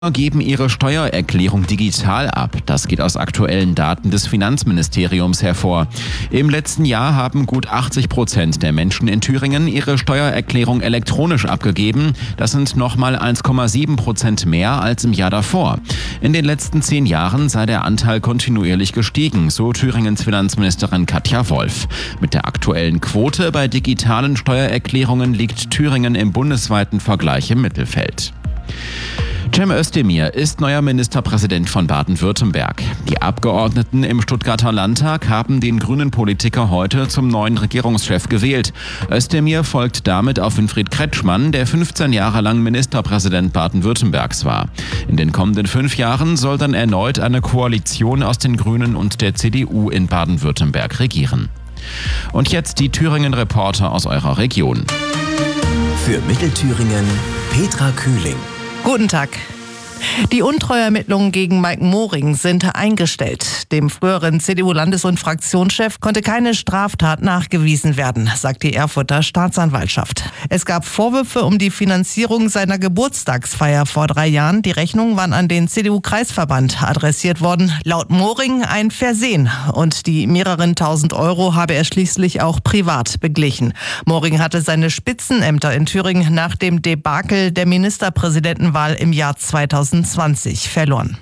Geben ihre Steuererklärung digital ab. Das geht aus aktuellen Daten des Finanzministeriums hervor. Im letzten Jahr haben gut 80% der Menschen in Thüringen ihre Steuererklärung elektronisch abgegeben. Das sind nochmal 1,7% mehr als im Jahr davor. In den letzten 10 Jahren sei der Anteil kontinuierlich gestiegen, so Thüringens Finanzministerin Katja Wolf. Mit der aktuellen Quote bei digitalen Steuererklärungen liegt Thüringen im bundesweiten Vergleich im Mittelfeld. Cem Özdemir ist neuer Ministerpräsident von Baden-Württemberg. Die Abgeordneten im Stuttgarter Landtag haben den grünen Politiker heute zum neuen Regierungschef gewählt. Özdemir folgt damit auf Winfried Kretschmann, der 15 Jahre lang Ministerpräsident Baden-Württembergs war. In den kommenden 5 Jahren soll dann erneut eine Koalition aus den Grünen und der CDU in Baden-Württemberg regieren. Und jetzt die Thüringen-Reporter aus eurer Region. Für Mittelthüringen Petra Kühling. Guten Tag. Die Untreuermittlungen gegen Mike Moring sind eingestellt. Dem früheren CDU-Landes- und Fraktionschef konnte keine Straftat nachgewiesen werden, sagt die Erfurter Staatsanwaltschaft. Es gab Vorwürfe um die Finanzierung seiner Geburtstagsfeier vor 3 Jahren. Die Rechnungen waren an den CDU-Kreisverband adressiert worden. Laut Moring ein Versehen. Und die mehreren tausend Euro habe er schließlich auch privat beglichen. Moring hatte seine Spitzenämter in Thüringen nach dem Debakel der Ministerpräsidentenwahl im Jahr 2020 verloren.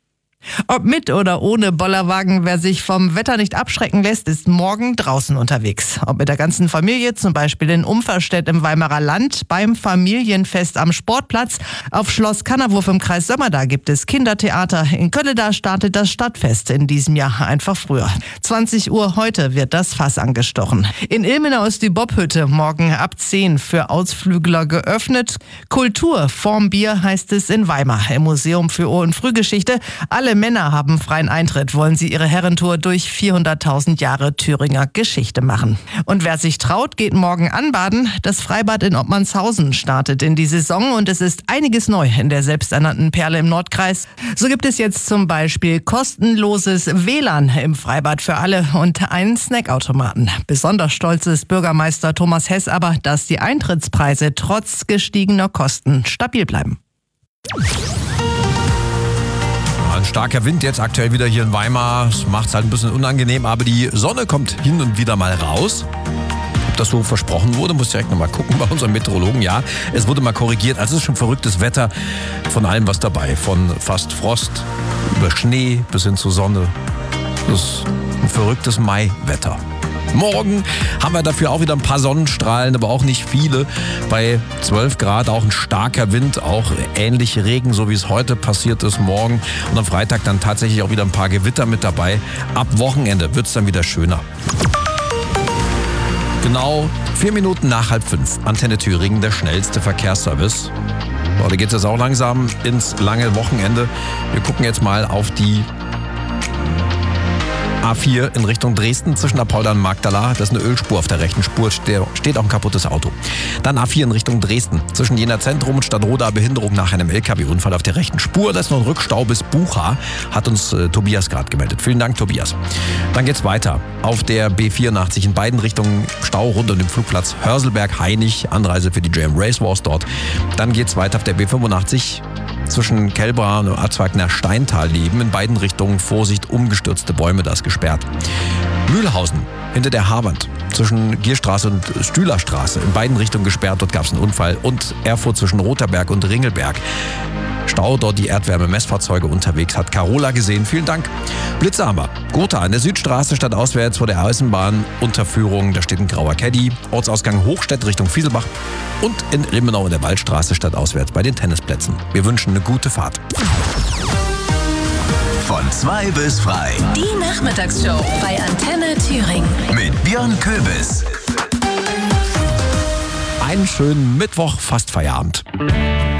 Ob mit oder ohne Bollerwagen, wer sich vom Wetter nicht abschrecken lässt, ist morgen draußen unterwegs. Ob mit der ganzen Familie, zum Beispiel in Umferstedt im Weimarer Land, beim Familienfest am Sportplatz, auf Schloss Kannerwurf im Kreis Sömmerda gibt es Kindertheater. In Kölleda startet das Stadtfest in diesem Jahr einfach früher. 20 Uhr heute wird das Fass angestochen. In Ilmenau ist die Bobhütte morgen ab 10 für Ausflügler geöffnet. Kultur vorm Bier heißt es in Weimar im Museum für Ur- und Frühgeschichte. Alle Männer haben freien Eintritt, wollen sie ihre Herrentour durch 400.000 Jahre Thüringer Geschichte machen. Und wer sich traut, geht morgen anbaden. Das Freibad in Ottmannshausen startet in die Saison und es ist einiges neu in der selbsternannten Perle im Nordkreis. So gibt es jetzt zum Beispiel kostenloses WLAN im Freibad für alle und einen Snackautomaten. Besonders stolz ist Bürgermeister Thomas Hess aber, dass die Eintrittspreise trotz gestiegener Kosten stabil bleiben. Ein starker Wind jetzt aktuell wieder hier in Weimar. Das macht es halt ein bisschen unangenehm, aber die Sonne kommt hin und wieder mal raus. Ob das so versprochen wurde, muss ich direkt nochmal gucken bei unserem Meteorologen. Ja, es wurde mal korrigiert. Also es ist schon verrücktes Wetter, von allem was dabei. Von fast Frost über Schnee bis hin zur Sonne. Das ist ein verrücktes Maiwetter. Morgen haben wir dafür auch wieder ein paar Sonnenstrahlen, aber auch nicht viele. Bei 12 Grad auch ein starker Wind, auch ähnlich Regen, so wie es heute passiert ist morgen. Und am Freitag dann tatsächlich auch wieder ein paar Gewitter mit dabei. Ab Wochenende wird es dann wieder schöner. Genau 4 Minuten nach 4:30. Antenne Thüringen, der schnellste Verkehrsservice. So, da geht es jetzt auch langsam ins lange Wochenende. Wir gucken jetzt mal auf die A4 in Richtung Dresden zwischen Apolda und Magdala. Das ist eine Ölspur auf der rechten Spur, steht auch ein kaputtes Auto. Dann A4 in Richtung Dresden zwischen Jena Zentrum und Stadtroda, Behinderung nach einem LKW-Unfall auf der rechten Spur. Da ist noch ein Rückstau bis Bucha, hat uns Tobias gerade gemeldet. Vielen Dank, Tobias. Dann geht's weiter. Auf der B84 in beiden Richtungen Stau rund um den Flugplatz Hörselberg-Heinig, Anreise für die JM Race Wars dort. Dann geht's weiter auf der B85 zwischen Kelbra und Arzwagner Steintal leben. In beiden Richtungen Vorsicht, umgestürzte Bäume, das gesperrt. Mühlhausen hinter der Haarwand zwischen Gierstraße und Stühlerstraße. In beiden Richtungen gesperrt, dort gab es einen Unfall. Und Erfurt zwischen Roterberg und Ringelberg. Stau, dort die Erdwärme-Messfahrzeuge unterwegs, hat Carola gesehen. Vielen Dank. Blitze haben wir. Gotha an der Südstraße stadtauswärts vor der Eisenbahnunterführung. Da steht ein grauer Caddy. Ortsausgang Hochstedt Richtung Fieselbach. Und in Ilmenau in der Waldstraße stadtauswärts bei den Tennisplätzen. Wir wünschen eine gute Fahrt. Von 2 bis frei. Die Nachmittagsshow bei Antenne Thüringen. Mit Björn Köbis. Einen schönen Mittwoch, fast Feierabend.